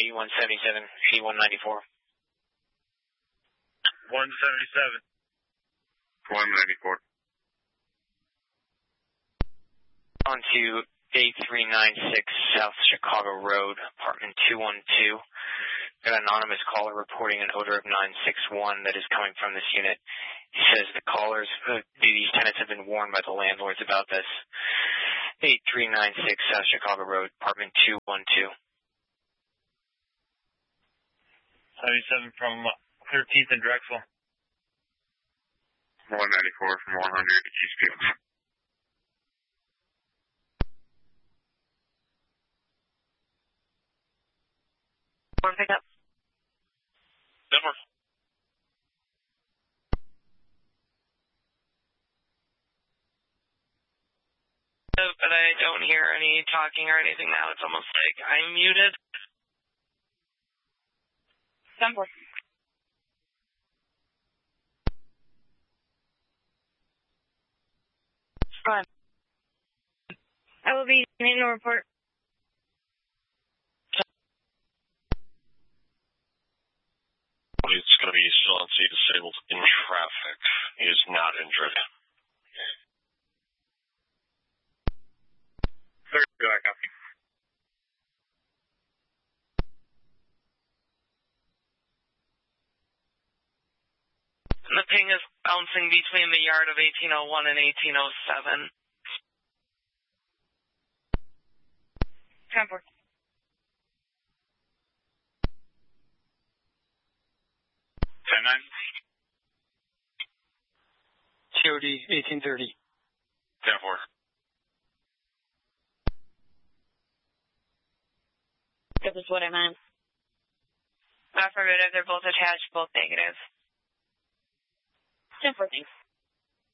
8177, 8194. 177. 194. On to A396 South Chicago Road, apartment 212. Got an anonymous caller reporting an odor of 961 that is coming from this unit. He says these tenants have been warned by the landlords about this. 8396 South Chicago Road, apartment 212. 77 from 13th and Drexel. 194 from 100 Eastfield. One pickup. Denver. But I don't hear any talking or anything now. It's almost like I'm muted. 10-4. Go ahead. I will be needing a report. It's going to be still on C disabled in traffic. He is not injured. Third, go ahead, copy. The ping is bouncing between the yard of 1801 and 1807. 10-4. COD 1830. 10-4. This is what I meant. Affirmative, they're both attached, both negative. 10-4, thanks.